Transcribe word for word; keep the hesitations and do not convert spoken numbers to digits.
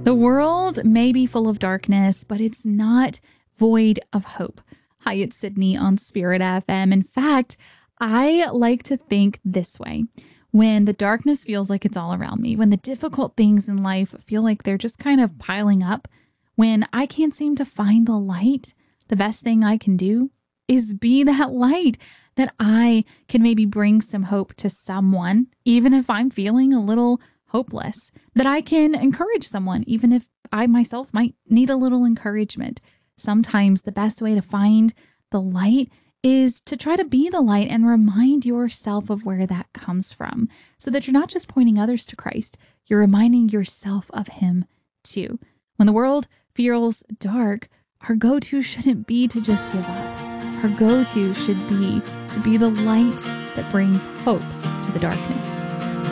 The world may be full of darkness, but it's not void of hope. Hi, it's Sydney on Spirit F M. In fact, I like to think this way. When the darkness feels like it's all around me, when the difficult things in life feel like they're just kind of piling up, when I can't seem to find the light, the best thing I can do is be that light, that I can maybe bring some hope to someone, even if I'm feeling a little hopeless, that I can encourage someone, even if I myself might need a little encouragement. Sometimes the best way to find the light is to try to be the light and remind yourself of where that comes from, so that you're not just pointing others to Christ, you're reminding yourself of Him too. When the world feels dark, our go-to shouldn't be to just give up. Our go-to should be to be the light that brings hope to the darkness.